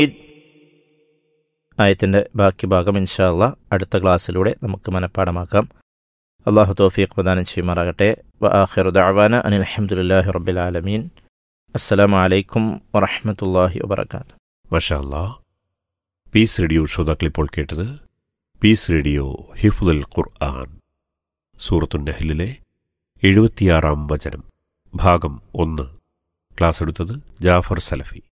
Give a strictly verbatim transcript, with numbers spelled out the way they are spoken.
ആയത്തിൻ്റെ ബാക്കി ഭാഗം ഇൻഷാ അല്ലാഹ് അടുത്ത ക്ലാസ്സിലൂടെ നമുക്ക് മനഃപ്പാടമാക്കാം. അള്ളാഹു തൗഫീഖ് പ്രദാനം ചെയ്യുമാറാകട്ടെ. വ ആഖിറു ദഅവാന അനിൽ ഹംദുലില്ലാഹി റബ്ബിൽ ആലമീൻ. അസ്സലാമു അലൈക്കും വറഹ്മത്തുള്ളാഹി വബറകാതുഹു. മാഷാ അല്ലാഹ്. പീസ് റേഡിയോ ശ്രോതാക്കളിപ്പോൾ കേട്ടത് പീസ് റേഡിയോ ഹിഫ്ളുൽ ഖുർആൻ സൂറത്തുൻ നഹ്ലിലെ എഴുപത്തിയാറാം വചനം ഭാഗം ഒന്ന്. ക്ലാസ് എടുത്തത് ജാഫർ സലഫി.